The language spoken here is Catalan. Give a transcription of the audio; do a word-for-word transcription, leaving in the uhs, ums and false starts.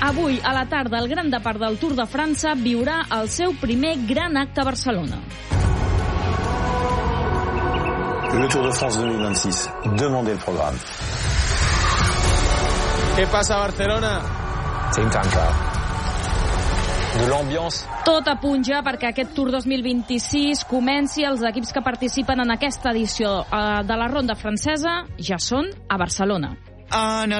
Avui, a la tarda, el Gran Depart del Tour de França viurà el seu primer gran acte a Barcelona. Le Tour de France dos mil vint-i-sis. Demandez el programa. Què passa a Barcelona? C'est un tanca. De l'ambiance. Tot apunta perquè aquest Tour dos mil vint-i-sis comenci. Els equips que participen en aquesta edició de la ronda francesa ja són a Barcelona. En